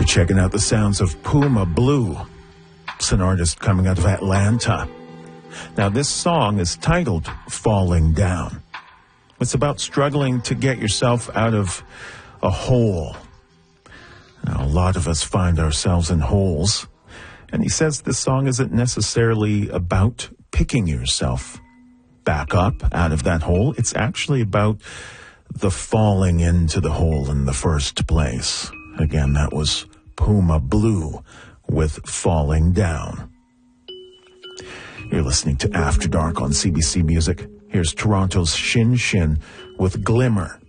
You're checking out the sounds of Puma Blue. It's an artist coming out of Atlanta. Now, this song is titled Falling Down. It's about struggling to get yourself out of a hole. Now, a lot of us find ourselves in holes. And he says this song isn't necessarily about picking yourself back up out of that hole. It's actually about the falling into the hole in the first place. Again, that was Puma Blue with Falling Down. You're listening to After Dark on CBC Music. Here's Toronto's Shin Shin with Glimmer.